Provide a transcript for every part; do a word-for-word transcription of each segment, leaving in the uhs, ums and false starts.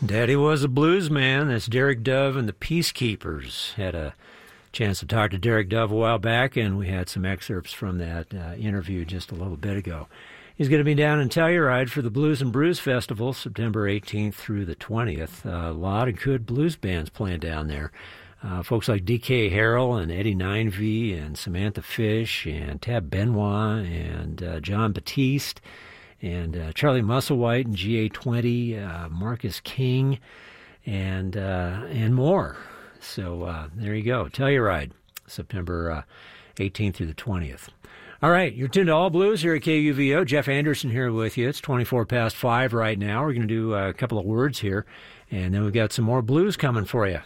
Daddy was a blues man. That's Derek Dove and the Peacekeepers. Had a chance to talk to Derek Dove a while back, and we had some excerpts from that uh, interview just a little bit ago. He's going to be down in Telluride for the Blues and Brews Festival, September eighteenth through the twentieth. Uh, a lot of good blues bands playing down there. Uh, folks like D K Harrell and Eddie Nineveh and Samantha Fish and Tab Benoit and uh, John Batiste and uh, Charlie Musselwhite and G A twenty, uh, Marcus King, and uh, and more. So uh, there you go. Telluride, September uh, eighteenth through the twentieth. All right, you're tuned to All Blues here at K U V O. Jeff Anderson here with you. It's twenty-four past five right now. We're going to do a couple of words here, and then we've got some more blues coming for you.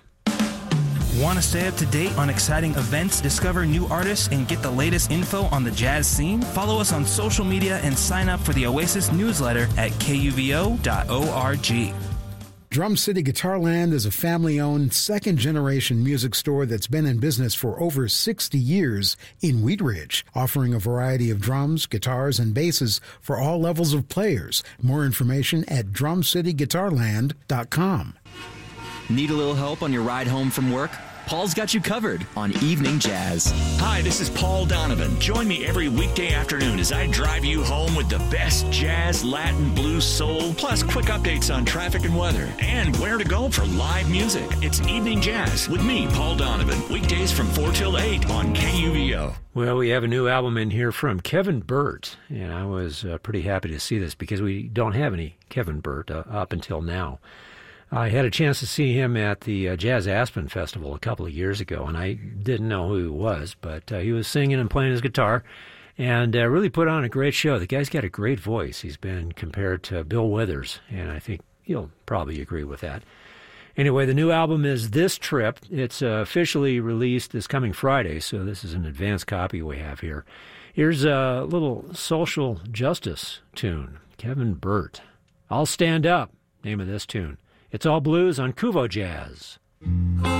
Want to stay up to date on exciting events, discover new artists, and get the latest info on the jazz scene? Follow us on social media and sign up for the Oasis newsletter at K U V O dot org. Drum City Guitarland is a family-owned, second-generation music store that's been in business for over sixty years in Wheat Ridge, offering a variety of drums, guitars, and basses for all levels of players. More information at drum city guitarland dot com. Need a little help on your ride home from work? Paul's got you covered on Evening Jazz. Hi, this is Paul Donovan. Join me every weekday afternoon as I drive you home with the best jazz, Latin, blues, soul, plus quick updates on traffic and weather, and where to go for live music. It's Evening Jazz with me, Paul Donovan, weekdays from four till eight on K U V O. Well, we have a new album in here from Kevin Burt, and I was uh, pretty happy to see this because we don't have any Kevin Burt uh, up until now. I had a chance to see him at the uh, Jazz Aspen Festival a couple of years ago, and I didn't know who he was, but uh, he was singing and playing his guitar and uh, really put on a great show. The guy's got a great voice. He's been compared to Bill Withers, and I think he'll probably agree with that. Anyway, the new album is This Trip. It's uh, officially released this coming Friday, so this is an advanced copy we have here. Here's a little social justice tune, Kevin Burt. I'll Stand Up, name of this tune. It's All Blues on Kuvo Jazz.